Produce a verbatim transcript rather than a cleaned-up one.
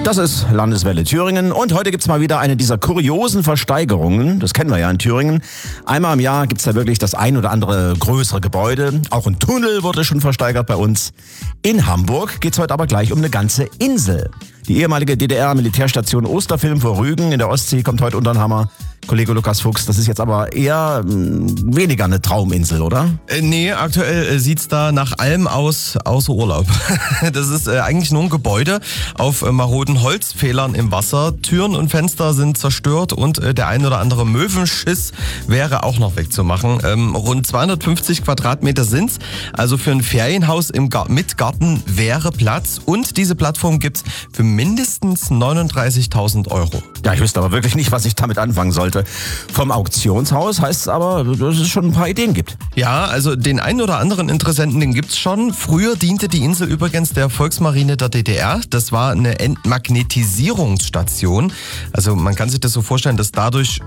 Das ist Landeswelle Thüringen und heute gibt's mal wieder eine dieser kuriosen Versteigerungen. Das kennen wir ja in Thüringen. Einmal im Jahr gibt's da wirklich das ein oder andere größere Gebäude. Auch ein Tunnel wurde schon versteigert bei uns. In Hamburg geht's heute aber gleich um eine ganze Insel. Die ehemalige D D R-Militärstation Osterfilm vor Rügen in der Ostsee kommt heute unter den Hammer. Kollege Lukas Fuchs, das ist jetzt aber eher mh, weniger eine Trauminsel, oder? Äh, nee, aktuell äh, sieht's da nach allem aus, außer Urlaub. Das ist äh, eigentlich nur ein Gebäude auf äh, maroden Holzpfählern im Wasser. Türen und Fenster sind zerstört und äh, der ein oder andere Möwenschiss wäre auch noch wegzumachen. Ähm, rund zweihundertfünfzig Quadratmeter sind's. Also für ein Ferienhaus im Gar- mit Garten wäre Platz. Und diese Plattform gibt's für mindestens neununddreißigtausend Euro. Ja, ich wüsste aber wirklich nicht, was ich damit anfangen sollte. Vom Auktionshaus heißt es aber, dass es schon ein paar Ideen gibt. Ja, also den einen oder anderen Interessenten, den gibt's schon. Früher diente die Insel übrigens der Volksmarine der D D R. Das war eine Entmagnetisierungsstation. Also man kann sich das so vorstellen, dass dadurch